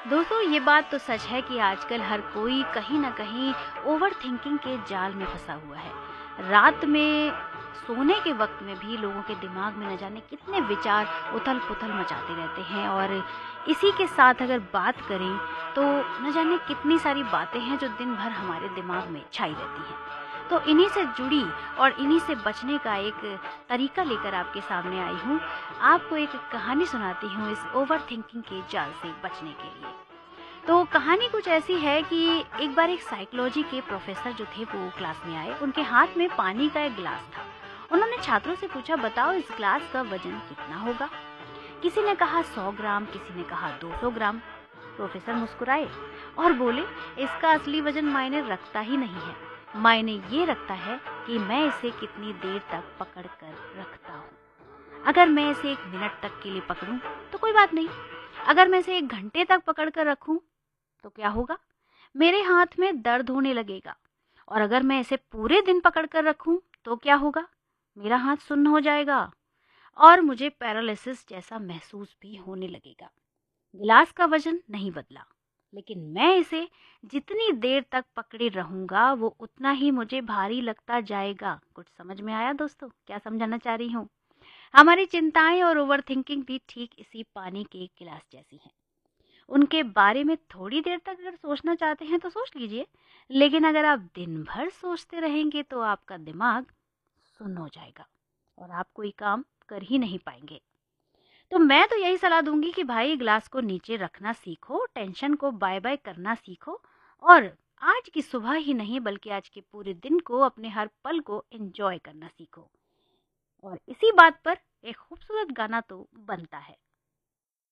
दोस्तों ये बात तो सच है कि आजकल हर कोई कहीं ना कहीं ओवर थिंकिंग के जाल में फंसा हुआ है। रात में सोने के वक्त में भी लोगों के दिमाग में न जाने कितने विचार उथल पुथल मचाते रहते हैं, और इसी के साथ अगर बात करें तो न जाने कितनी सारी बातें हैं जो दिन भर हमारे दिमाग में छाई रहती हैं। तो इन्हीं से जुड़ी और इन्हीं से बचने का एक तरीका लेकर आपके सामने आई हूँ। आपको एक कहानी सुनाती हूँ इस ओवर थिंकिंग के जाल से बचने के लिए। तो कहानी कुछ ऐसी है कि एक बार एक साइकोलॉजी के प्रोफेसर जो थे वो क्लास में आए। उनके हाथ में पानी का एक गिलास था। उन्होंने छात्रों से पूछा, बताओ इस गिलास का वजन कितना होगा। किसी ने कहा 100 ग्राम, किसी ने कहा 200 ग्राम। प्रोफेसर मुस्कुराए और बोले, इसका असली वजन मायने रखता ही नहीं है। मायने ये रखता है कि मैं इसे कितनी देर तक पकड़ कर रखता हूँ। अगर मैं इसे 1 मिनट तक के लिए पकड़ूं तो कोई बात नहीं। अगर मैं इसे 1 घंटे तक पकड़ कर रखूं तो क्या होगा? मेरे हाथ में दर्द होने लगेगा। और अगर मैं इसे पूरे दिन पकड़ कर रखूं तो क्या होगा? मेरा हाथ सुन्न हो जाएगा और मुझे पैरालिसिस जैसा महसूस भी होने लगेगा। गिलास का वजन नहीं बदला, लेकिन मैं इसे जितनी देर तक पकड़े रहूंगा वो उतना ही मुझे भारी लगता जाएगा। कुछ समझ में आया दोस्तों? क्या समझाना चाह रही हूँ? हमारी चिंताएं और ओवरथिंकिंग भी ठीक इसी पानी के गिलास जैसी हैं। उनके बारे में थोड़ी देर तक अगर सोचना चाहते हैं तो सोच लीजिए, लेकिन अगर आप दिन भर सोचते रहेंगे तो आपका दिमाग सुन्न हो जाएगा और आप कोई काम कर ही नहीं पाएंगे। तो मैं तो यही सलाह दूंगी कि भाई ग्लास को नीचे रखना सीखो, टेंशन को बाय बाय करना सीखो, और आज की सुबह ही नहीं बल्कि आज के पूरे दिन को, अपने हर पल को एंजॉय करना सीखो। और इसी बात पर एक खूबसूरत गाना तो बनता है।